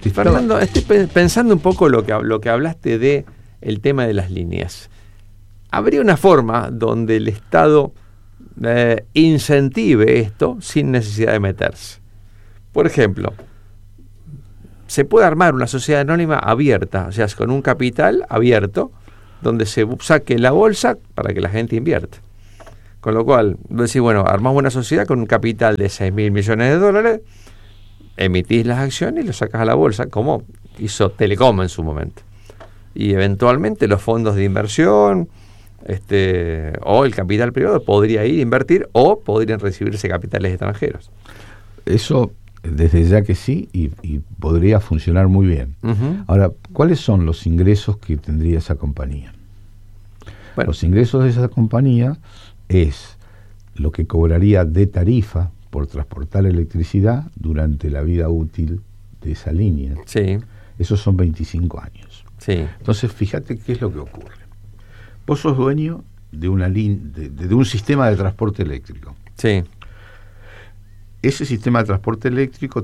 Fernando, estoy pensando un poco lo que hablaste de el tema de las líneas. ¿Habría una forma donde el Estado incentive esto sin necesidad de meterse? Por ejemplo, se puede armar una sociedad anónima abierta, o sea, con un capital abierto, donde se saque la bolsa para que la gente invierta. Con lo cual, decís, bueno, armamos una sociedad con un capital de 6.000 millones de dólares, emitís las acciones y lo sacas a la bolsa, como hizo Telecom en su momento. Y eventualmente los fondos de inversión o el capital privado podría ir a invertir o podrían recibirse capitales extranjeros. Eso desde ya que sí, y podría funcionar muy bien. Uh-huh. Ahora, ¿cuáles son los ingresos que tendría esa compañía? Bueno, los ingresos de esa compañía es lo que cobraría de tarifa por transportar electricidad durante la vida útil de esa línea. Sí. Esos son 25 años. Sí. Entonces, fíjate qué es lo que ocurre. Vos sos dueño de una de un sistema de transporte eléctrico. Sí. Ese sistema de transporte eléctrico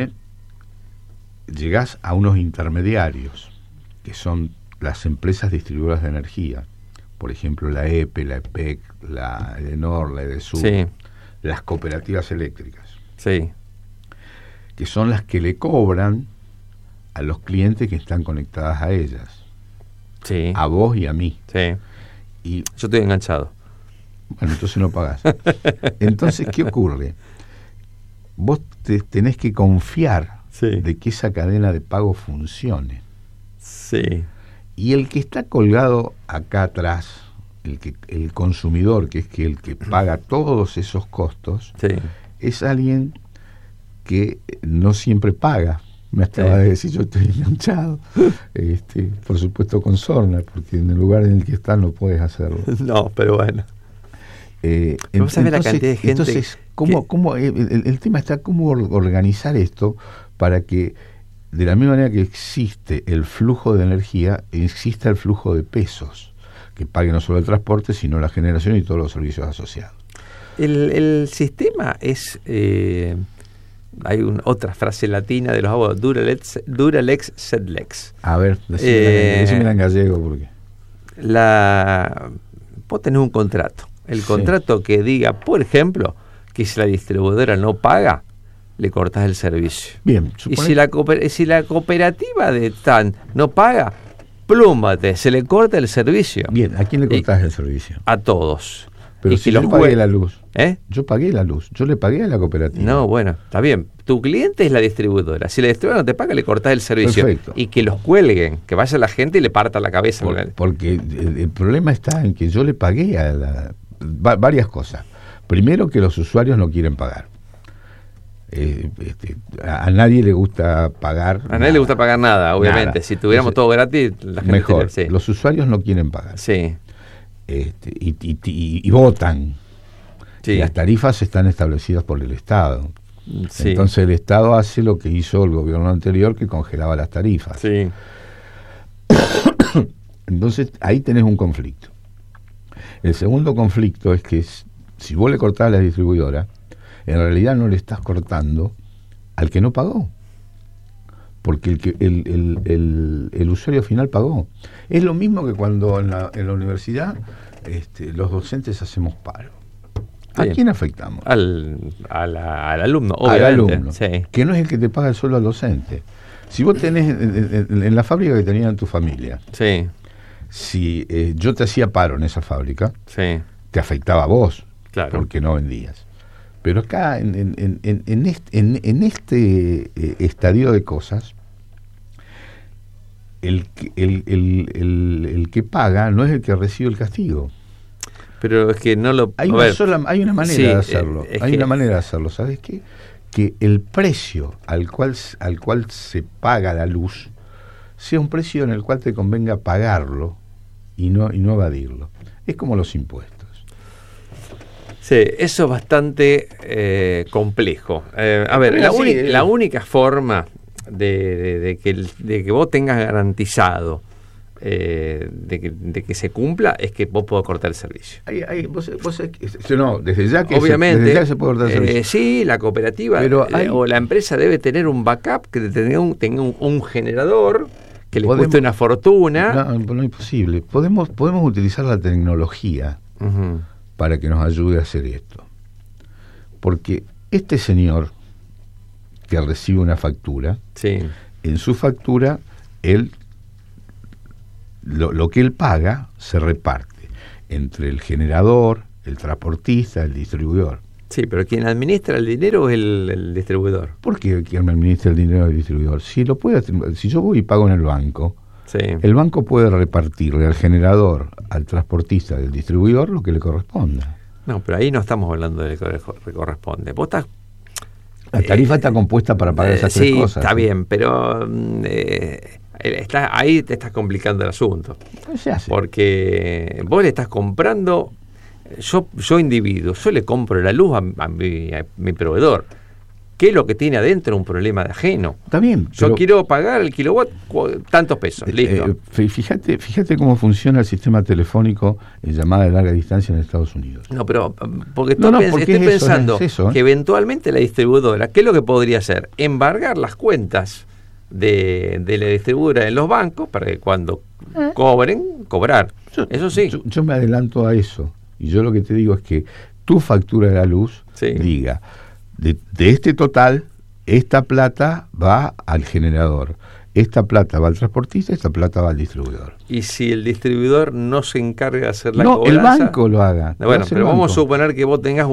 llegás a unos intermediarios, que son las empresas distribuidoras de energía, por ejemplo la EPE, la EPEC, la Edenor, la Edesur, sí. Las cooperativas eléctricas, Sí. que son las que le cobran a los clientes que están conectadas a ellas, Sí. a vos y a mí. Sí. Y yo estoy enganchado. Bueno, entonces no pagás. Entonces, ¿qué ocurre? Vos tenés que confiar de que esa cadena de pago funcione. Sí. Y el que está colgado acá atrás, el consumidor, que es el que paga todos esos costos, sí. es alguien que no siempre paga. Me acaba de decir, yo estoy enganchado, por supuesto con sorna, porque en el lugar en el que estás no puedes hacerlo. No, pero bueno. Vamos a ver la cantidad de gente. Entonces, el tema está cómo organizar esto para que, de la misma manera que existe el flujo de energía, exista el flujo de pesos, que pague no solo el transporte, sino la generación y todos los servicios asociados. El sistema es... hay otra frase latina de los abogados, Duralex sed lex. A ver, decímela en gallego, porque... Vos tenés un contrato. El contrato que diga, por ejemplo, que si la distribuidora no paga, le cortás el servicio. Bien. Y si la cooperativa de TAN no paga, plúmbate, se le corta el servicio. Bien, ¿a quién le cortás el servicio? A todos. Pero si yo pagué la luz. ¿Eh? Yo pagué la luz, yo le pagué a la cooperativa. No, bueno, está bien. Tu cliente es la distribuidora. Si la distribuidora no te paga, le cortás el servicio. Perfecto. Y que los cuelguen, que vaya la gente y le parta la cabeza. Porque el problema está en que yo le pagué varias cosas. Primero, que los usuarios no quieren pagar. A nadie le gusta pagar. A nadie le gusta pagar nada, obviamente. Nada. Si tuviéramos todo gratis, la gente mejor. Los usuarios no quieren pagar. Sí. Y votan. Sí. Las tarifas están establecidas por el Estado. Sí. Entonces el Estado hace lo que hizo el gobierno anterior, que congelaba las tarifas. Sí. Entonces ahí tenés un conflicto. El segundo conflicto es que si vos le cortás a la distribuidora, en realidad no le estás cortando al que no pagó, porque el usuario final pagó. Es lo mismo que cuando en la universidad los docentes hacemos paro. ¿A quién afectamos? Al alumno, obviamente. Al alumno, sí. Que no es el que te paga el sueldo al docente. Si vos tenés en la fábrica que tenías en tu familia, sí. Si yo te hacía paro en esa fábrica, sí. Te afectaba a vos, claro. Porque no vendías. Pero acá, en este estadio de cosas, el que paga no es el que recibe el castigo. Pero es que no lo... Hay una manera de hacerlo. Una manera de hacerlo, ¿sabes qué? Que el precio al cual se paga la luz sea un precio en el cual te convenga pagarlo y no evadirlo. Es como los impuestos. Sí, eso es bastante complejo. A ver, la única forma de que vos tengas garantizado de que se cumpla, es que vos podés cortar el servicio. No, desde ya que obviamente se puede cortar el servicio. Sí, la cooperativa o la empresa debe tener un backup, que tenga un generador que le cueste una fortuna. No es posible. Podemos utilizar la tecnología para que nos ayude a hacer esto. Porque este señor que recibe una factura, sí, en su factura, lo que él paga se reparte entre el generador, el transportista, el distribuidor. Sí, pero quien administra el dinero es el distribuidor. ¿Por qué quien administra el dinero es el distribuidor? Si yo voy y pago en el banco, sí, el banco puede repartirle al generador, al transportista, al distribuidor lo que le corresponda. No, pero ahí no estamos hablando de lo que le corresponde. Vos estás... La tarifa está compuesta para pagar esas tres cosas. Sí, está bien, pero ahí te estás complicando el asunto. ¿Qué se hace? Porque vos le estás comprando... Yo individuo, yo le compro la luz a mi proveedor. ¿Qué es lo que tiene adentro? Un problema de ajeno. Está bien. Yo quiero pagar el kilowatt tantos pesos, listo. Fíjate cómo funciona el sistema telefónico en llamada de larga distancia en Estados Unidos. No, pero porque estoy pensando que eventualmente la distribuidora, ¿qué es lo que podría hacer? Embargar las cuentas de la distribuidora en los bancos para que cuando cobrar. Eso sí. Yo me adelanto a eso. Y yo lo que te digo es que tu factura de la luz diga, de este total, esta plata va al generador, esta plata va al transportista, esta plata va al distribuidor. ¿Y si el distribuidor no se encarga de hacer la cobranza? No, el banco lo haga. Bueno, pero vamos a suponer que vos tengas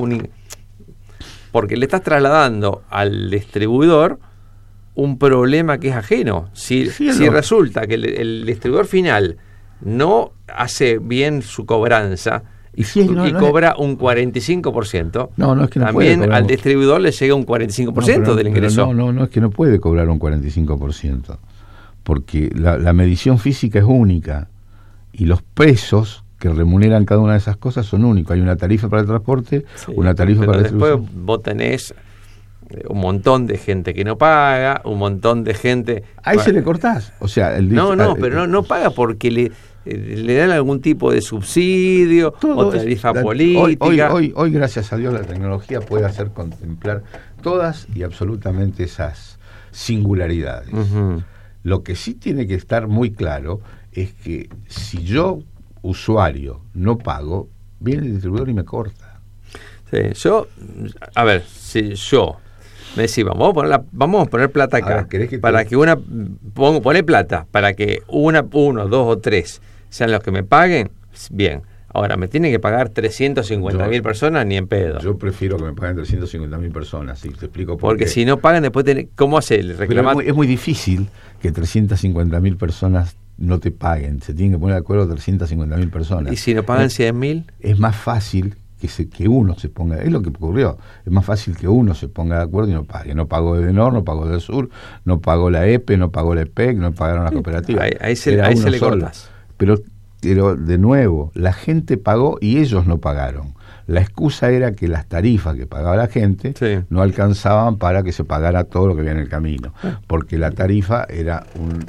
porque le estás trasladando al distribuidor un problema que es ajeno. Si resulta que el distribuidor final no hace bien su cobranza y cobra un 45%, no, es que no también puede al distribuidor le llega un 45% del ingreso. No, es que no puede cobrar un 45%, porque la medición física es única y los pesos que remuneran cada una de esas cosas son únicos. Hay una tarifa para el transporte, una tarifa para la distribución. Después vos tenés un montón de gente que no paga, un montón de gente... Ahí se le cortás. O sea, pero no paga porque le dan algún tipo de subsidio o tarifa política. Hoy, gracias a Dios, la tecnología puede hacer contemplar todas y absolutamente esas singularidades. Lo que sí tiene que estar muy claro es que si yo, usuario, no pago, viene el distribuidor y me corta. Sí, si yo me decís, vamos a poner plata acá, para que poner plata, para que uno, dos o tres sean los que me paguen, bien. Ahora, ¿me tienen que pagar 350.000 personas? Ni en pedo. Yo prefiero que me paguen 350.000 personas, y te explico por qué. Porque si no pagan, después ¿cómo hacer? Pero es muy difícil que 350.000 personas no te paguen. Se tienen que poner de acuerdo 350.000 personas. ¿Y si no pagan 100.000? Es más fácil que uno se ponga, es lo que ocurrió, es más fácil que uno se ponga de acuerdo y no pague. No pagó Edenor, no pagó del Sur, no pagó la EPE, no pagó la EPEC, no pagaron las cooperativas. Ahí se le cortas. Pero de nuevo, la gente pagó y ellos no pagaron. La excusa era que las tarifas que pagaba la gente no alcanzaban para que se pagara todo lo que había en el camino, porque la tarifa era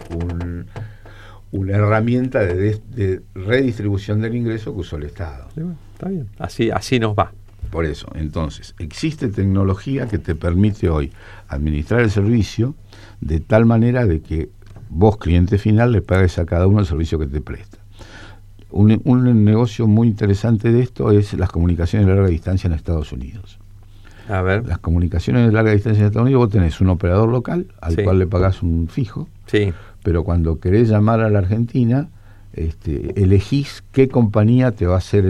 una herramienta de redistribución del ingreso que usó el Estado. Sí, bueno, está bien. Así nos va. Por eso, entonces, existe tecnología que te permite hoy administrar el servicio de tal manera de que vos, cliente final, le pagues a cada uno el servicio que te presta. Un negocio muy interesante de esto es las comunicaciones de larga distancia en Estados Unidos. A ver. Las comunicaciones de larga distancia en Estados Unidos, vos tenés un operador local al cual le pagás un fijo, pero cuando querés llamar a la Argentina, elegís qué compañía te va a hacer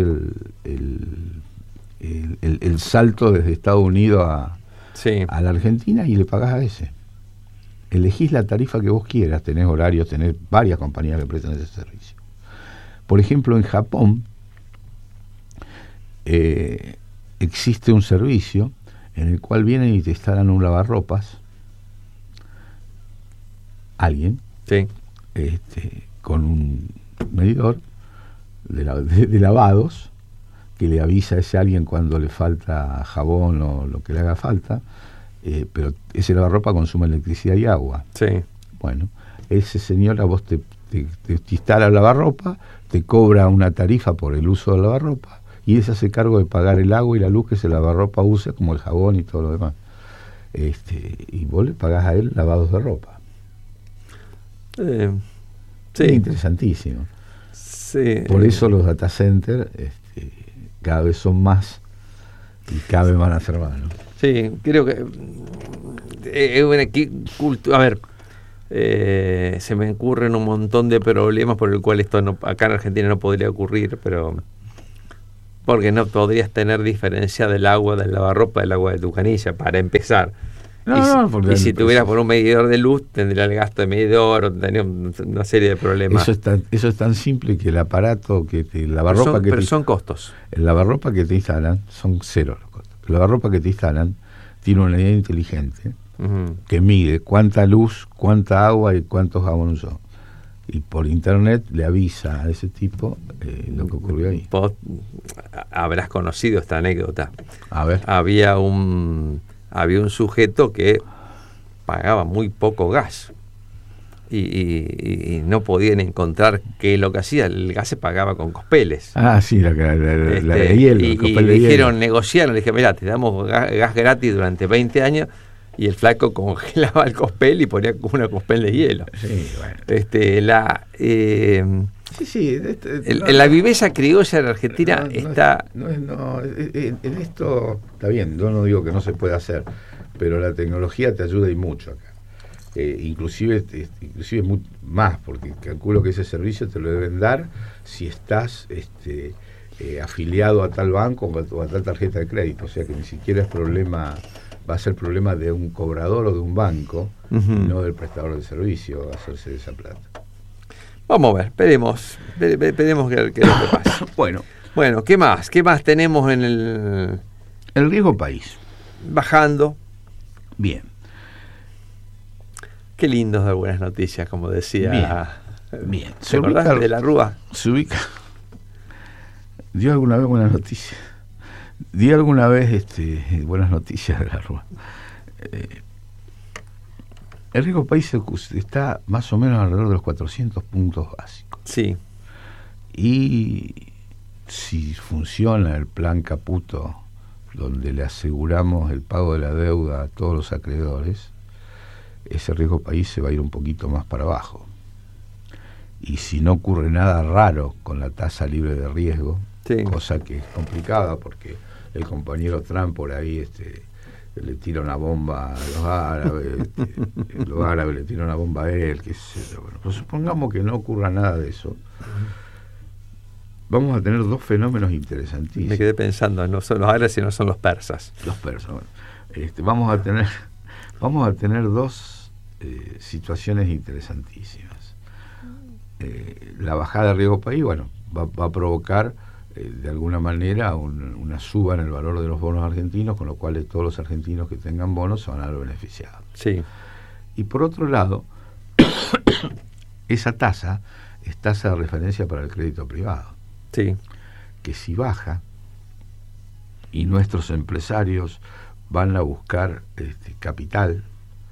el salto desde Estados Unidos a la Argentina y le pagás a ese. Elegís la tarifa que vos quieras, tenés horarios, tenés varias compañías que prestan ese servicio. Por ejemplo, en Japón existe un servicio en el cual vienen y te instalan un lavarropas, alguien, con un medidor de lavados, que le avisa a ese alguien cuando le falta jabón o lo que le haga falta, pero ese lavarropa consume electricidad y agua. Bueno, ese señor a vos te te instala el lavarropa, te cobra una tarifa por el uso del lavarropa y él se hace cargo de pagar el agua y la luz que ese lavarropa use, como el jabón y todo lo demás. Y vos le pagás a él lavados de ropa. Sí. Es interesantísimo. Sí. Por eso los data centers cada vez son más y cada vez van a ser más, ¿no? Sí, creo que a ver, se me ocurren un montón de problemas por el cual esto acá en Argentina no podría ocurrir, pero porque no podrías tener diferencia del agua del lavarropa del agua de tu canilla, para empezar. Y si tuvieras por un medidor de luz, tendría el gasto de medidor, o tendría una serie de problemas. Eso es tan simple que el aparato el lavarropa son costos. El lavarropa que te instalan son cero los costos. El lavarropa que te instalan tiene una unidad inteligente que mide cuánta luz, cuánta agua y cuántos jabón usó. Y por internet le avisa a ese tipo lo que ocurrió ahí. Vos habrás conocido esta anécdota. A ver. Había un sujeto que pagaba muy poco gas y no podían encontrar qué es lo que hacía. El gas se pagaba con cospeles. Ah, sí, la de hielo. Y dijeron, negociaron, le dije, mirá, te damos gas gratis durante 20 años, y el flaco congelaba el cospel y ponía una cospel de hielo. Sí, bueno. La viveza criolla en Argentina está... En esto está bien, yo no digo que no se pueda hacer, pero la tecnología te ayuda y mucho acá. Inclusive más, porque calculo que ese servicio te lo deben dar si estás afiliado a tal banco o a tal tarjeta de crédito, o sea que ni siquiera va a ser problema de un cobrador o de un banco, no del prestador de servicio hacerse de esa plata. Vamos a ver, esperemos que lo que pase. Bueno, ¿qué más? ¿Qué más tenemos en el riesgo país? Bajando. Bien. Qué lindos de buenas noticias, como decía. Bien. ¿Te acordás de la Rúa? Se ubica. ¿Dio alguna vez buenas noticias? ¿Di alguna vez buenas noticias de la Rúa? El riesgo país está más o menos alrededor de los 400 puntos básicos. Sí. Y si funciona el plan Caputo, donde le aseguramos el pago de la deuda a todos los acreedores, ese riesgo país se va a ir un poquito más para abajo. Y si no ocurre nada raro con la tasa libre de riesgo, sí, cosa que es complicada porque el compañero Trump por ahí le tira una bomba a los árabes, los árabes le tiran una bomba a él, qué sé yo. Bueno, pues supongamos que no ocurra nada de eso. Vamos a tener dos fenómenos interesantísimos. Me quedé pensando, no son los árabes sino son los persas. Los persas, bueno. Vamos a tener dos situaciones interesantísimas. La bajada de riesgo país, bueno, va a provocar de alguna manera una suba en el valor de los bonos argentinos, con lo cual todos los argentinos que tengan bonos se van a ver beneficiados. Sí. Y por otro lado, esa tasa es tasa de referencia para el crédito privado. Sí. Que si baja y nuestros empresarios van a buscar capital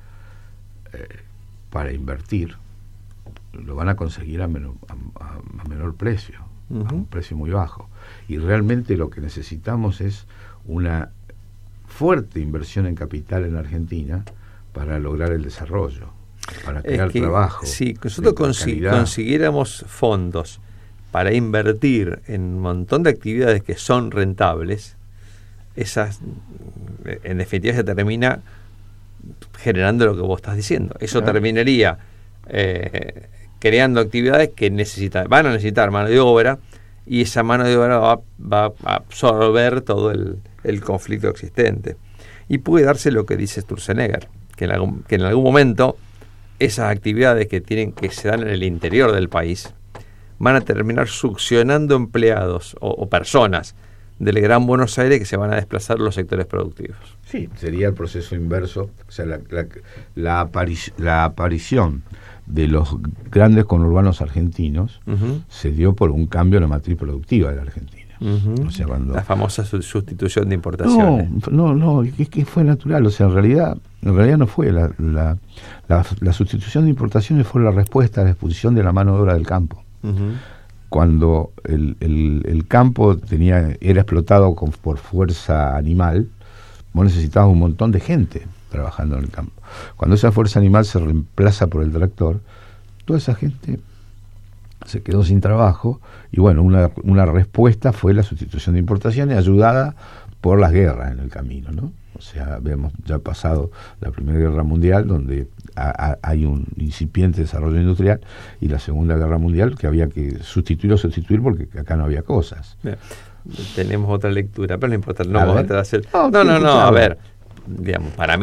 para invertir, lo van a conseguir a menor precio, a un precio muy bajo. Y realmente lo que necesitamos es una fuerte inversión en capital en Argentina para lograr el desarrollo, para crear trabajo. Si nosotros consiguiéramos fondos para invertir en un montón de actividades que son rentables, esas en definitiva se termina generando lo que vos estás diciendo. Eso terminaría creando actividades que van a necesitar mano de obra, y esa mano de obra va a absorber todo el conflicto existente. Y puede darse lo que dice Sturzenegger, que en algún momento esas actividades que se dan en el interior del país van a terminar succionando empleados o personas del Gran Buenos Aires que se van a desplazar a los sectores productivos. Sí, sería el proceso inverso, o sea, la aparición de los grandes conurbanos argentinos se dio por un cambio en la matriz productiva de la Argentina. O sea, la famosa sustitución de importaciones. No, es que fue natural, o sea, en realidad En realidad no fue. La sustitución de importaciones fue la respuesta a la expulsión de la mano de obra del campo. Uh-huh. Cuando el campo era explotado por fuerza animal, vos necesitabas un montón de gente trabajando en el campo. Cuando esa fuerza animal se reemplaza por el tractor, toda esa gente se quedó sin trabajo, y bueno, una respuesta fue la sustitución de importaciones, ayudada por las guerras en el camino, ¿no? O sea, habíamos ya pasado la Primera Guerra Mundial, donde hay un incipiente desarrollo industrial, y la Segunda Guerra Mundial, que había que sustituir porque acá no había cosas. Bien. Tenemos otra lectura, pero no importa, no A vamos a ver. entrar a hacer... No, No, escuchamos. a ver, digamos, para mí